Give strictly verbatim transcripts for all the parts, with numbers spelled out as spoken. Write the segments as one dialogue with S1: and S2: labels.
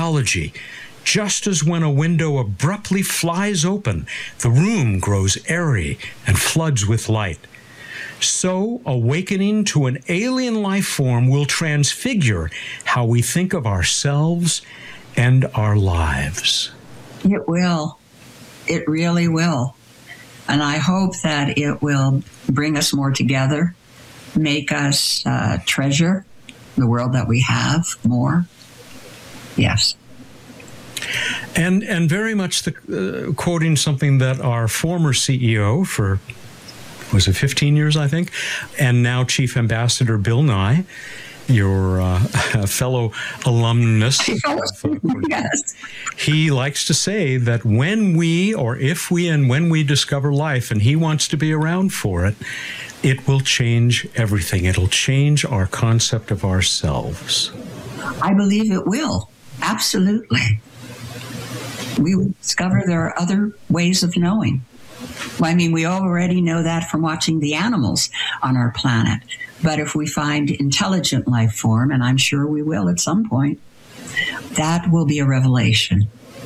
S1: biology. Just as when a window abruptly flies open, the room grows airy and floods with light. So, awakening to an alien life form will transfigure how we think of ourselves and our lives.
S2: It will. It really will. And I hope that it will bring us more together, make us uh, treasure the world that we have more. Yes.
S1: And and very much the, uh, quoting something that our former C E O for, was it fifteen years, I think, and now Chief Ambassador Bill Nye, your uh, fellow alumnus.
S2: Yes.
S1: He likes to say that when we, or if we and when we discover life, and he wants to be around for it, it will change everything. It'll change our concept of ourselves.
S2: I believe it will. Absolutely. We will discover there are other ways of knowing. Well, I mean, we already know that from watching the animals on our planet. But if we find intelligent life form, and I'm sure we will at some point, that will be a revelation.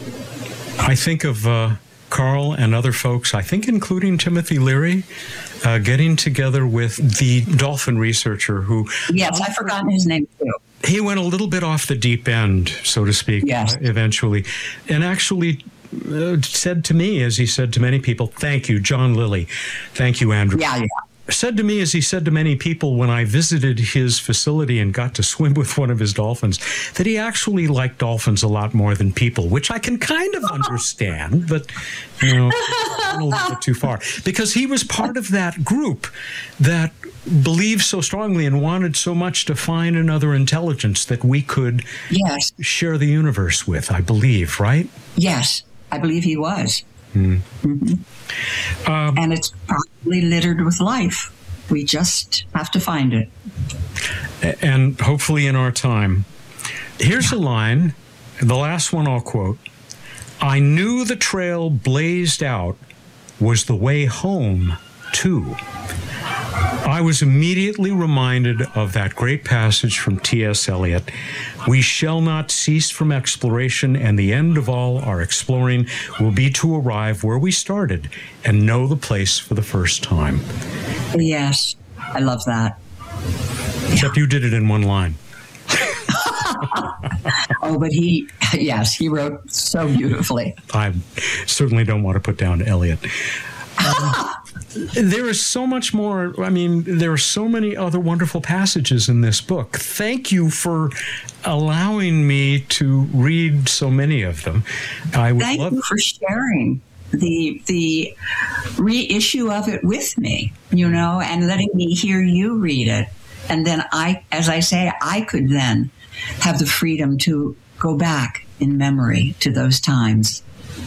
S1: I think of uh, Carl and other folks, I think including Timothy Leary, uh, getting together with the dolphin researcher who...
S2: Yes, I've forgotten his name too.
S1: He went a little bit off the deep end, so to speak,
S2: yes.
S1: uh, eventually, and actually uh, said to me, as he said to many people, thank you, John Lilly. Thank you, Andrew.
S2: Yeah, yeah.
S1: Said to me, as he said to many people when I visited his facility and got to swim with one of his dolphins, that he actually liked dolphins a lot more than people, which I can kind of understand, but, you know, a little bit too far. Because he was part of that group that believed so strongly and wanted so much to find another intelligence that we could
S2: yes.
S1: share the universe with, I believe, right?
S2: Yes, I believe he was.
S1: Mm.
S2: Mm-hmm.
S1: Um,
S2: and it's probably littered with life. We just have to find it.
S1: And hopefully in our time. Here's a line, the last one I'll quote. I knew the trail blazed out was the way home, too. I was immediately reminded of that great passage from T S Eliot. We shall not cease from exploration, and the end of all our exploring will be to arrive where we started and know the place for the first time.
S2: Yes, I love that.
S1: Except yeah. you did it in one line.
S2: Oh, but he, yes, he wrote so beautifully.
S1: I certainly don't want to put down Eliot. Um, there is so much more. I mean, there are so many other wonderful passages in this book. Thank you for allowing me to read so many of them. I would
S2: Thank
S1: love
S2: you for sharing the the reissue of it with me, you know, and letting me hear you read it. And then I, as I say, I could then have the freedom to go back in memory to those times.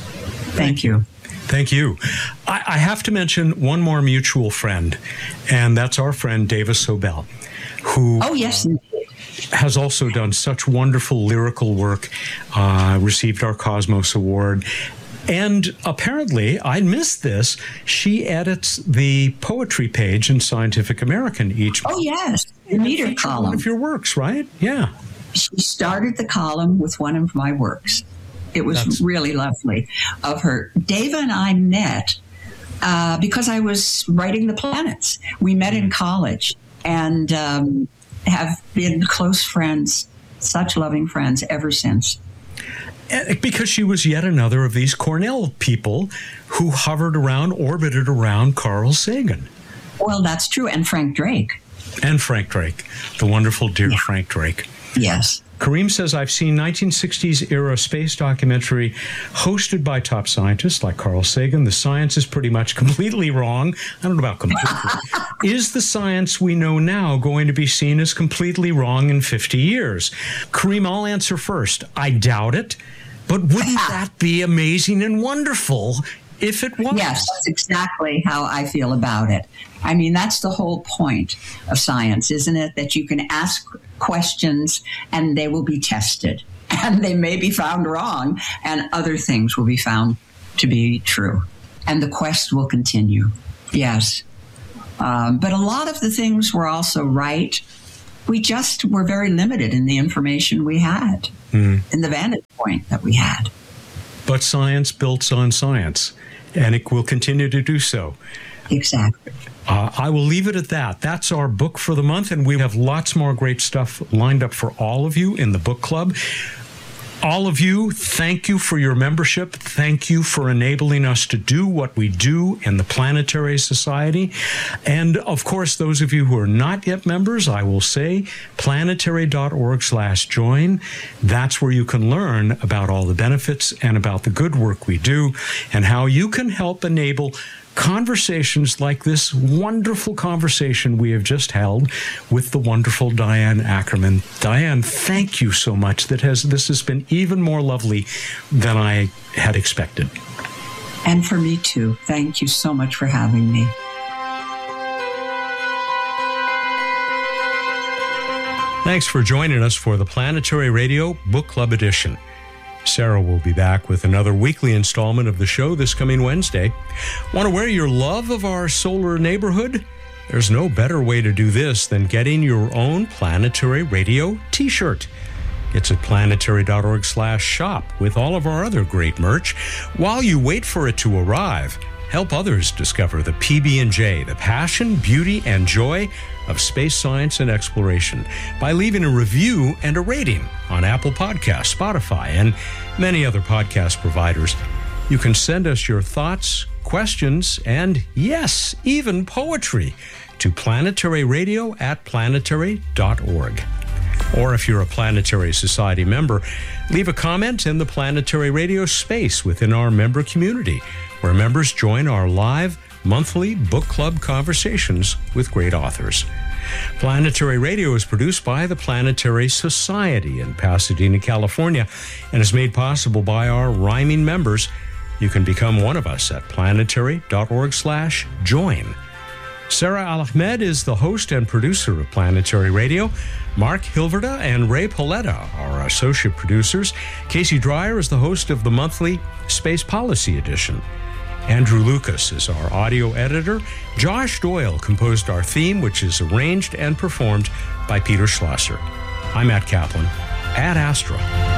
S2: Thank you.
S1: Thank you. I, I have to mention one more mutual friend, and that's our friend Davis Sobel, who
S2: oh yes,
S1: uh, has also done such wonderful lyrical work, uh, received our Cosmos Award. And apparently, I missed this, she edits the poetry page in Scientific American each month.
S2: Oh, yes, the meter column.
S1: One of your works, right? Yeah.
S2: She started the column with one of my works. It was That's... really lovely of her. Dava and I met uh, because I was writing the planets. We met in college and um, have been close friends, such loving friends ever since.
S1: Because she was yet another of these Cornell people who hovered around, orbited around Carl Sagan.
S2: Well, that's true. And Frank Drake.
S1: And Frank Drake, the wonderful dear yeah. Frank Drake.
S2: Yes.
S1: Kareem says, I've seen nineteen sixties era space documentary hosted by top scientists like Carl Sagan. The science is pretty much completely wrong. I don't know about completely. Is the science we know now going to be seen as completely wrong in fifty years? Kareem, I'll answer first. I doubt it. But wouldn't that be amazing and wonderful if it was?
S2: Yes, that's exactly how I feel about it. I mean, that's the whole point of science, isn't it? That you can ask questions and they will be tested. And they may be found wrong, and other things will be found to be true. And the quest will continue. Yes. Um, but a lot of the things were also right. We just were very limited in the information we had, mm. in the vantage point that we had.
S1: But science builds on science, and it will continue to do so.
S2: Exactly.
S1: Uh, I will leave it at that. That's our book for the month, and we have lots more great stuff lined up for all of you in the book club. All of you, thank you for your membership. Thank you for enabling us to do what we do in the Planetary Society. And of course, those of you who are not yet members, I will say planetary.org slash join. That's where you can learn about all the benefits and about the good work we do and how you can help enable conversations like this wonderful conversation we have just held with the wonderful Diane Ackerman. Diane, thank you so much. That has this has been even more lovely than I had expected.
S2: And for me too. Thank you so much for having me.
S1: Thanks for joining us for the Planetary Radio Book Club Edition. Sarah will be back with another weekly installment of the show this coming Wednesday. Want to wear your love of our solar neighborhood? There's no better way to do this than getting your own Planetary Radio t-shirt. It's at planetary.org slash shop with all of our other great merch. While you wait for it to arrive, help others discover the P B and J, the passion, beauty, and joy of space science and exploration by leaving a review and a rating on Apple Podcasts, Spotify, and many other podcast providers. You can send us your thoughts, questions, and yes, even poetry to planetaryradio at planetary dot org. Or if you're a Planetary Society member, leave a comment in the Planetary Radio space within our member community, where members join our live monthly book club conversations with great authors. Planetary Radio is produced by the Planetary Society in Pasadena, California, and is made possible by our rhyming members. You can become one of us at planetary.org slash join. Sarah Al-Ahmed is the host and producer of Planetary Radio. Mark Hilverda and Ray Paletta are our associate producers. Casey Dreyer is the host of the monthly Space Policy Edition. Andrew Lucas is our audio editor. Josh Doyle composed our theme, which is arranged and performed by Peter Schlosser. I'm Matt Kaplan, Ad Astra.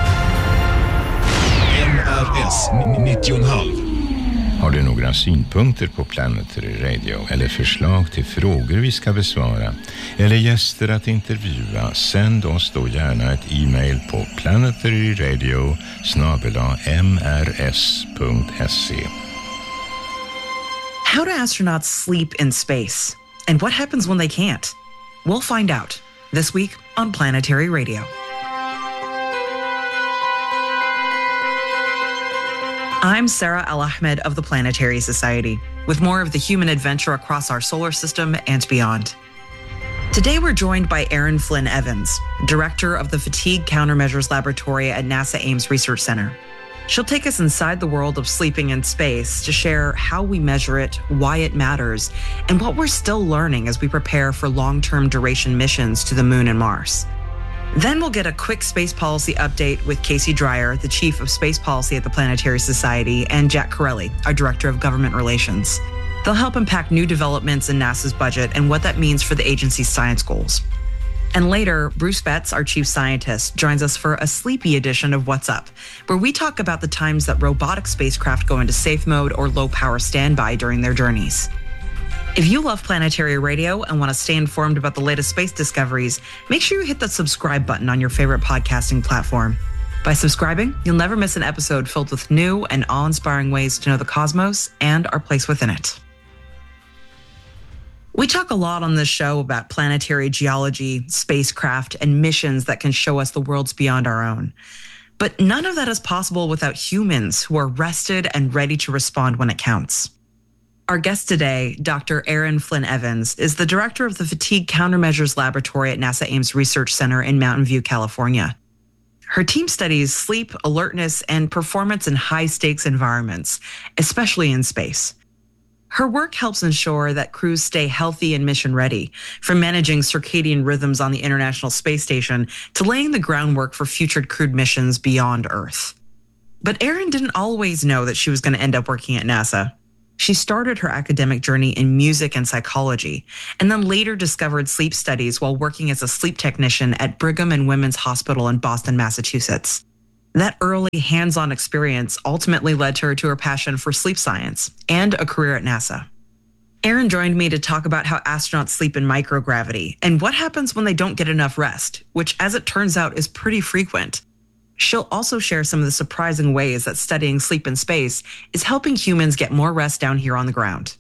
S3: M R S nittio komma fem.
S4: Har du några synpunkter på Planetary Radio eller förslag till frågor vi ska besvara eller gäster att intervjua, sänd oss då gärna ett e-mail på planetaryradio snabel-a m r s punkt s e.
S5: How do astronauts sleep in space? And what happens when they can't? We'll find out this week on Planetary Radio. I'm Sarah Al-Ahmed of the Planetary Society, with more of the human adventure across our solar system and beyond. Today we're joined by Erin Flynn Evans, director of the Fatigue Countermeasures Laboratory at NASA Ames Research Center. She'll take us inside the world of sleeping in space to share how we measure it, why it matters, and what we're still learning as we prepare for long-term duration missions to the Moon and Mars. Then we'll get a quick space policy update with Casey Dreyer, the Chief of Space Policy at the Planetary Society, and Jack Corelli, our Director of Government Relations. They'll help unpack new developments in NASA's budget and what that means for the agency's science goals. And later, Bruce Betts, our chief scientist, joins us for a sleepy edition of What's Up, where we talk about the times that robotic spacecraft go into safe mode or low power standby during their journeys. If you love Planetary Radio and want to stay informed about the latest space discoveries, make sure you hit that subscribe button on your favorite podcasting platform. By subscribing, you'll never miss an episode filled with new and awe-inspiring ways to know the cosmos and our place within it. We talk a lot on this show about planetary geology, spacecraft, and missions that can show us the worlds beyond our own. But none of that is possible without humans who are rested and ready to respond when it counts. Our guest today, Doctor Erin Flynn Evans, is the director of the Fatigue Countermeasures Laboratory at NASA Ames Research Center in Mountain View, California. Her team studies sleep, alertness, and performance in high-stakes environments, especially in space. Her work helps ensure that crews stay healthy and mission-ready, from managing circadian rhythms on the International Space Station to laying the groundwork for future crewed missions beyond Earth. But Erin didn't always know that she was going to end up working at NASA. She started her academic journey in music and psychology, and then later discovered sleep studies while working as a sleep technician at Brigham and Women's Hospital in Boston, Massachusetts. That early hands-on experience ultimately led her to her passion for sleep science and a career at NASA. Erin joined me to talk about how astronauts sleep in microgravity and what happens when they don't get enough rest, which, as it turns out, is pretty frequent. She'll also share some of the surprising ways that studying sleep in space is helping humans get more rest down here on the ground.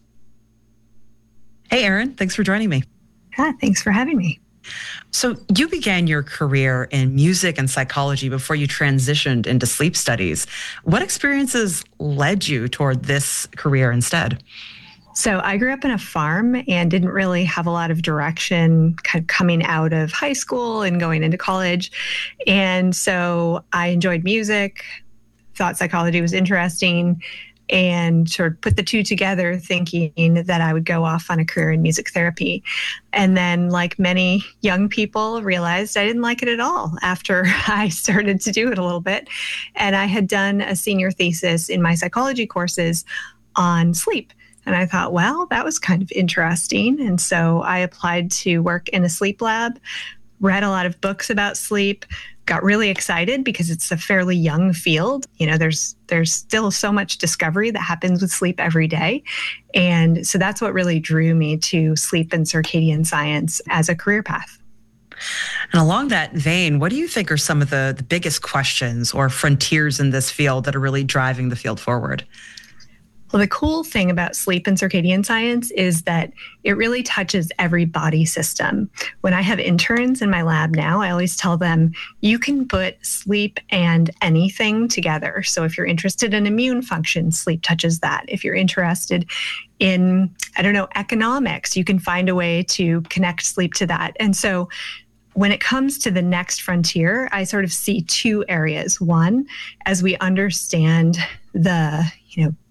S5: Hey, Erin, thanks for joining me.
S6: Yeah, thanks for having me.
S5: So you began your career in music and psychology before you transitioned into sleep studies. What experiences led you toward this career instead?
S6: So I grew up in a farm and didn't really have a lot of direction kind of coming out of high school and going into college. And so I enjoyed music, thought psychology was interesting, and sort of put the two together thinking that I would go off on a career in music therapy. And then, like many young people, realized I didn't like it at all after I started to do it a little bit. And I had done a senior thesis in my psychology courses on sleep. And I thought, well, that was kind of interesting. And so I applied to work in a sleep lab, read a lot of books about sleep, got really excited because it's a fairly young field. You know, there's there's still so much discovery that happens with sleep every day. And so that's what really drew me to sleep and circadian science as a career path.
S5: And along that vein, what do you think are some of the, the biggest questions or frontiers in this field that are really driving the field forward?
S6: Well, the cool thing about sleep and circadian science is that it really touches every body system. When I have interns in my lab now, I always tell them, you can put sleep and anything together. So if you're interested in immune function, sleep touches that. If you're interested in, I don't know, economics, you can find a way to connect sleep to that. And so when it comes to the next frontier, I sort of see two areas. One, as we understand the, you know,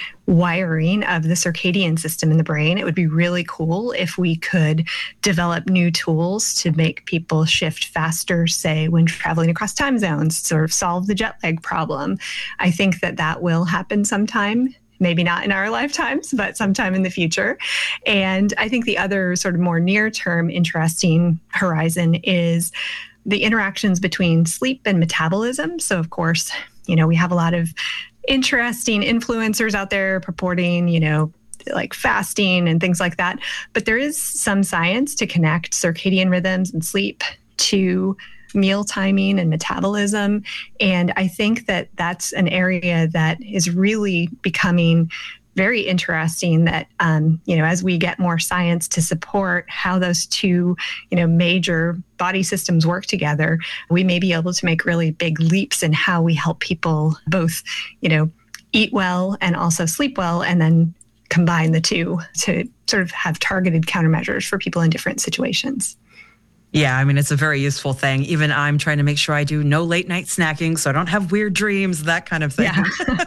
S6: wiring of the circadian system in the brain, it would be really cool if we could develop new tools to make people shift faster, say, when traveling across time zones, sort of solve the jet lag problem. I think that that will happen sometime. Maybe not in our lifetimes, but sometime in the future. And I think the other sort of more near-term interesting horizon is the interactions between sleep and metabolism. So, of course, you know, we have a lot of interesting influencers out there purporting, you know, like fasting and things like that. But there is some science to connect circadian rhythms and sleep to meal timing and metabolism. And I think that that's an area that is really becoming very interesting, that, um, you know, as we get more science to support how those two, you know, major body systems work together, we may be able to make really big leaps in how we help people both, you know, eat well and also sleep well, and then combine the two to sort of have targeted countermeasures for people in different situations.
S5: Yeah, I mean, it's a very useful thing. Even I'm trying to make sure I do no late night snacking so I don't have weird dreams, that kind of thing. Yeah.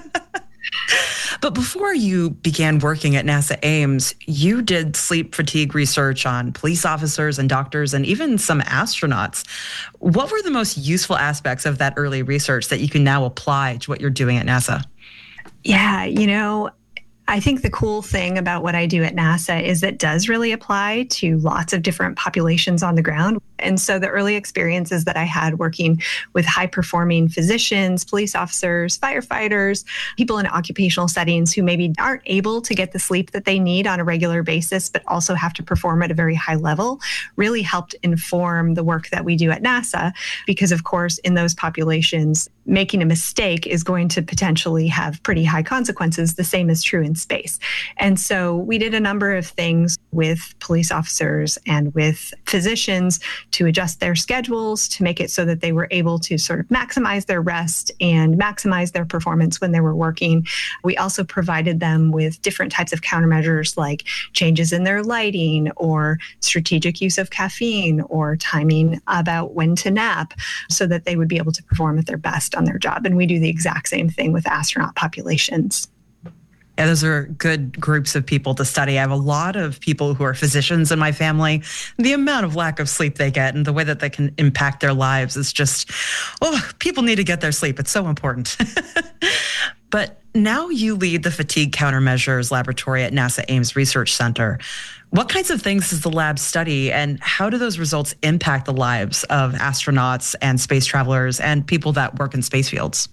S5: But before you began working at NASA Ames, you did sleep fatigue research on police officers and doctors and even some astronauts. What were the most useful aspects of that early research that you can now apply to what you're doing at NASA?
S6: Yeah, you know, I think the cool thing about what I do at NASA is that it does really apply to lots of different populations on the ground. And so the early experiences that I had working with high-performing physicians, police officers, firefighters, people in occupational settings who maybe aren't able to get the sleep that they need on a regular basis, but also have to perform at a very high level, really helped inform the work that we do at NASA. Because, of course, in those populations, making a mistake is going to potentially have pretty high consequences. The same is true in space. And so we did a number of things with police officers and with physicians to adjust their schedules to make it so that they were able to sort of maximize their rest and maximize their performance when they were working. We also provided them with different types of countermeasures like changes in their lighting or strategic use of caffeine or timing about when to nap so that they would be able to perform at their best on their job. And we do the exact same thing with astronaut populations.
S5: Yeah, those are good groups of people to study. I have a lot of people who are physicians in my family. The amount of lack of sleep they get and the way that they can impact their lives is just, oh, people need to get their sleep. It's so important. But now you lead the Fatigue Countermeasures Laboratory at NASA Ames Research Center. What kinds of things does the lab study, and how do those results impact the lives of astronauts and space travelers and people that work in space fields?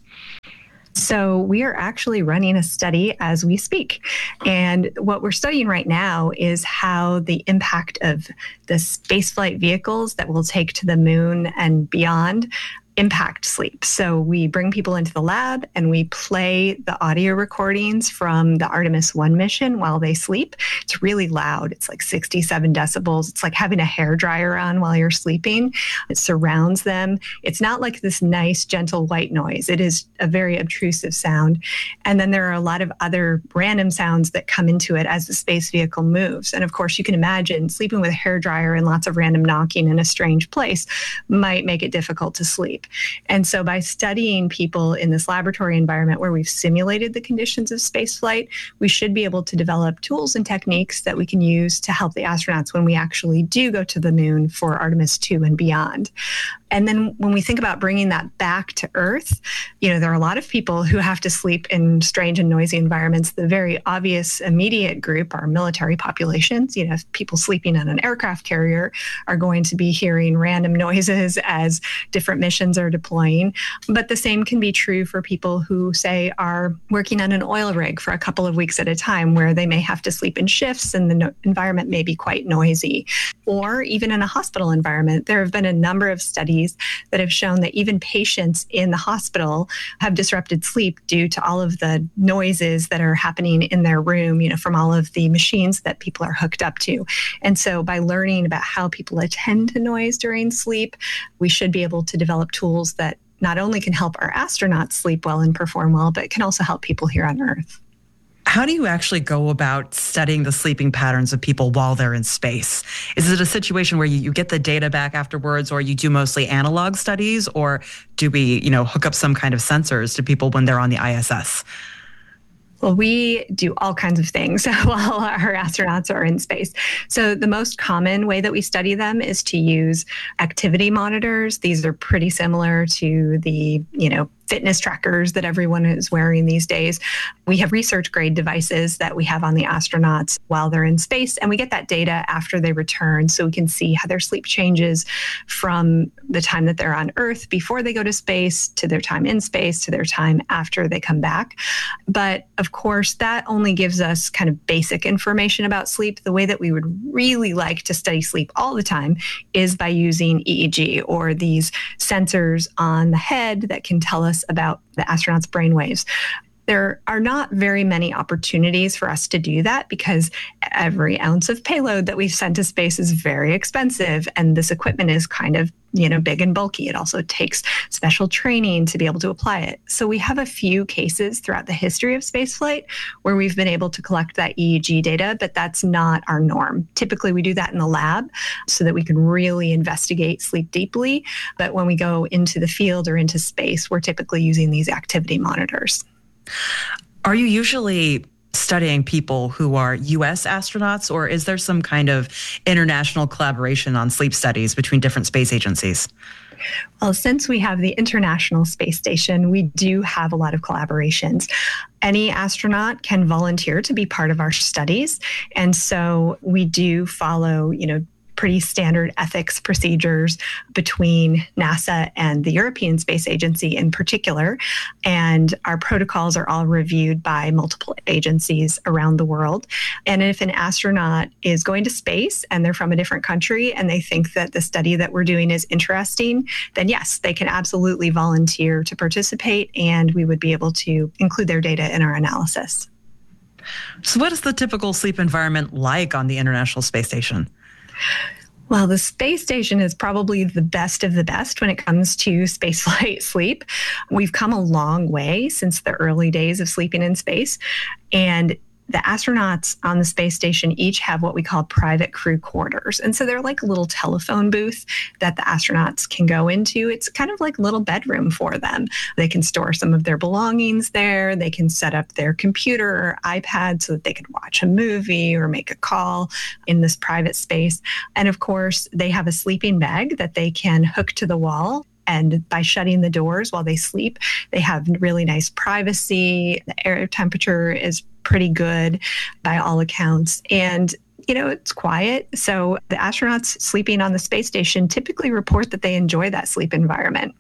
S6: So we are actually running a study as we speak. And what we're studying right now is how the impact of the spaceflight vehicles that we'll take to the moon and beyond impact sleep. So we bring people into the lab and we play the audio recordings from the Artemis one mission while they sleep. It's really loud. It's like sixty-seven decibels. It's like having a hairdryer on while you're sleeping. It surrounds them. It's not like this nice, gentle white noise. It is a very obtrusive sound. And then there are a lot of other random sounds that come into it as the space vehicle moves. And of course, you can imagine sleeping with a hairdryer and lots of random knocking in a strange place might make it difficult to sleep. And so by studying people in this laboratory environment where we've simulated the conditions of spaceflight, we should be able to develop tools and techniques that we can use to help the astronauts when we actually do go to the moon for Artemis two and beyond. And then when we think about bringing that back to Earth, you know, there are a lot of people who have to sleep in strange and noisy environments. The very obvious immediate group are military populations. You know, people sleeping on an aircraft carrier are going to be hearing random noises as different missions are deploying. But the same can be true for people who, say, are working on an oil rig for a couple of weeks at a time, where they may have to sleep in shifts and the no- environment may be quite noisy. Or even in a hospital environment, there have been a number of studies that have shown that even patients in the hospital have disrupted sleep due to all of the noises that are happening in their room, you know, from all of the machines that people are hooked up to. And so by learning about how people attend to noise during sleep, we should be able to develop tools that not only can help our astronauts sleep well and perform well, but can also help people here on Earth.
S5: How do you actually go about studying the sleeping patterns of people while they're in space? Is it a situation where you, you get the data back afterwards, or you do mostly analog studies, or do we, you know, hook up some kind of sensors to people when they're on the I S S?
S6: Well, we do all kinds of things while our astronauts are in space. So the most common way that we study them is to use activity monitors. These are pretty similar to the, you know, fitness trackers that everyone is wearing these days. We have research grade devices that we have on the astronauts while they're in space, and we get that data after they return, so we can see how their sleep changes from the time that they're on Earth before they go to space to their time in space to their time after they come back. But of course, that only gives us kind of basic information about sleep. The way that we would really like to study sleep all the time is by using E E G, or these sensors on the head that can tell us about the astronauts' brainwaves. There are not very many opportunities for us to do that because every ounce of payload that we've sent to space is very expensive, and this equipment is kind of, you know, big and bulky. It also takes special training to be able to apply it. So we have a few cases throughout the history of spaceflight where we've been able to collect that E E G data, but that's not our norm. Typically, we do that in the lab so that we can really investigate sleep deeply. But when we go into the field or into space, we're typically using these activity monitors.
S5: Are you usually studying people who are U S astronauts, or is there some kind of international collaboration on sleep studies between different space agencies?
S6: Well, since we have the International Space Station, we do have a lot of collaborations. Any astronaut can volunteer to be part of our studies. And so we do follow, you know, pretty standard ethics procedures between NASA and the European Space Agency in particular. And our protocols are all reviewed by multiple agencies around the world. And if an astronaut is going to space and they're from a different country and they think that the study that we're doing is interesting, then yes, they can absolutely volunteer to participate, and we would be able to include their data in our analysis.
S5: So what is the typical sleep environment like on the International Space Station?
S6: Well, the space station is probably the best of the best when it comes to spaceflight sleep. We've come a long way since the early days of sleeping in space, and the astronauts on the space station each have what we call private crew quarters. And so they're like a little telephone booth that the astronauts can go into. It's kind of like a little bedroom for them. They can store some of their belongings there. They can set up their computer or iPad so that they could watch a movie or make a call in this private space. And of course, they have a sleeping bag that they can hook to the wall And by shutting the doors while they sleep, they have really nice privacy. The air temperature is pretty good by all accounts. And you know, it's quiet. So the astronauts sleeping on the space station typically report that they enjoy that sleep environment.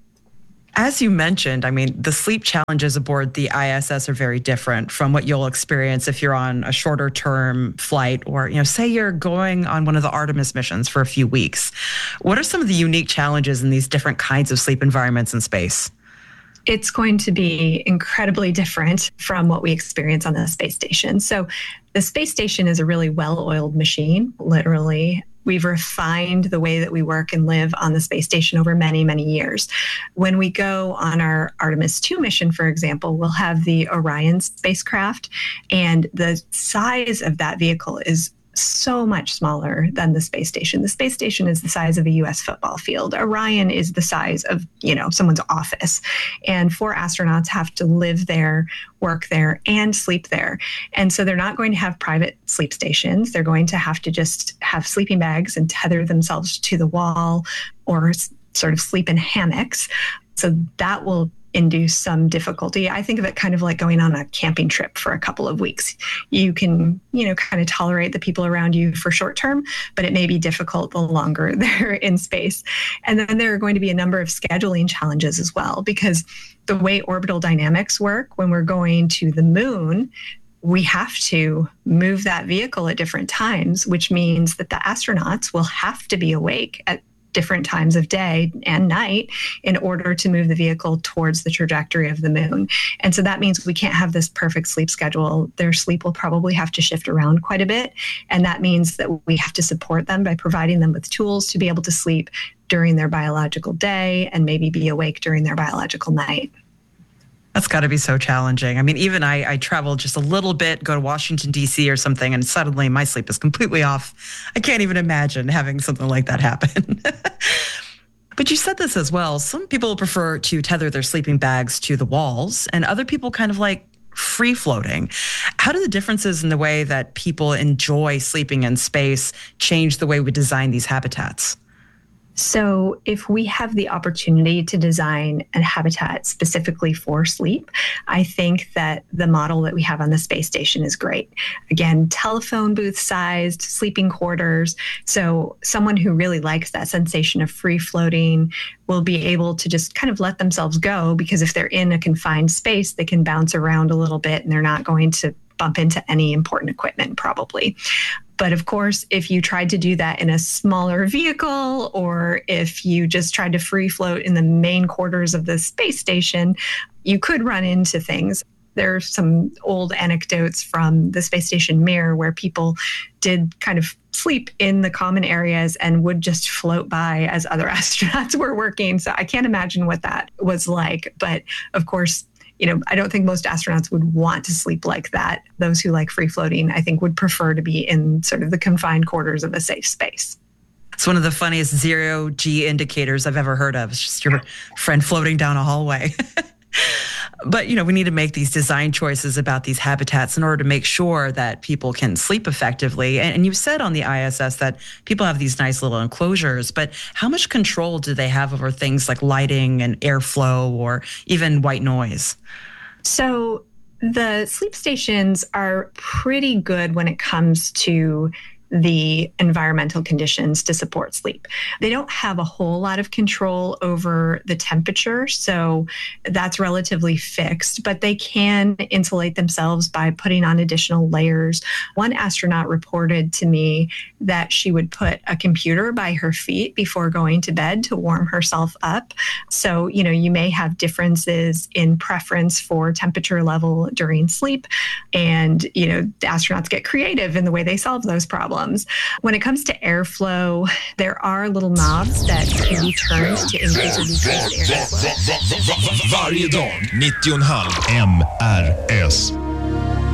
S5: As you mentioned, I mean, the sleep challenges aboard the I S S are very different from what you'll experience if you're on a shorter term flight or, you know, say you're going on one of the Artemis missions for a few weeks. What are some of the unique challenges in these different kinds of sleep environments in space?
S6: It's going to be incredibly different from what we experience on the space station. So the space station is a really well-oiled machine, literally. We've refined the way that we work and live on the space station over many, many years. When we go on our Artemis two mission, for example, we'll have the Orion spacecraft, and the size of that vehicle is so much smaller than the space station. The space station is the size of a U S football field. Orion is the size of, you know, someone's office. And four astronauts have to live there, work there, and sleep there. And so they're not going to have private sleep stations. They're going to have to just have sleeping bags and tether themselves to the wall or sort of sleep in hammocks. So that will induce some difficulty. I think of it kind of like going on a camping trip for a couple of weeks. You can, you know, kind of tolerate the people around you for short term, but it may be difficult the longer they're in space. And then there are going to be a number of scheduling challenges as well, because the way orbital dynamics work, when we're going to the moon, we have to move that vehicle at different times, which means that the astronauts will have to be awake at different times of day and night in order to move the vehicle towards the trajectory of the moon. And so that means we can't have this perfect sleep schedule. Their sleep will probably have to shift around quite a bit. And that means that we have to support them by providing them with tools to be able to sleep during their biological day and maybe be awake during their biological night.
S5: That's got to be so challenging. I mean, even I, I travel just a little bit, go to Washington, D C or something, and suddenly my sleep is completely off. I can't even imagine having something like that happen. But you said this as well. Some people prefer to tether their sleeping bags to the walls, and other people kind of like free floating. How do the differences in the way that people enjoy sleeping in space change the way we design these habitats?
S6: So if we have the opportunity to design a habitat specifically for sleep, I think that the model that we have on the space station is great. Again, telephone booth sized, sleeping quarters. So someone who really likes that sensation of free floating will be able to just kind of let themselves go, because if they're in a confined space, they can bounce around a little bit and they're not going to bump into any important equipment probably. But of course, if you tried to do that in a smaller vehicle, or if you just tried to free float in the main quarters of the space station, you could run into things. There are some old anecdotes from the space station Mir where people did kind of sleep in the common areas and would just float by as other astronauts were working. So I can't imagine what that was like. But of course, you know, I don't think most astronauts would want to sleep like that. Those who like free floating, I think, would prefer to be in sort of the confined quarters of a safe space.
S5: It's one of the funniest zero G indicators I've ever heard of. It's just your friend floating down a hallway. But, you know, we need to make these design choices about these habitats in order to make sure that people can sleep effectively. And, and you said on the I S S that people have these nice little enclosures, but how much control do they have over things like lighting and airflow or even white noise?
S6: So the sleep stations are pretty good when it comes to the environmental conditions to support sleep. They don't have a whole lot of control over the temperature, so that's relatively fixed, but they can insulate themselves by putting on additional layers. One astronaut reported to me that she would put a computer by her feet before going to bed to warm herself up. So, you know, you may have differences in preference for temperature level during sleep, and, you know, the astronauts get creative in the way they solve those problems. When it comes to airflow, there are little knobs that can be turned to increase or decrease airflow.
S3: Varje dag, nittio komma fem M R S.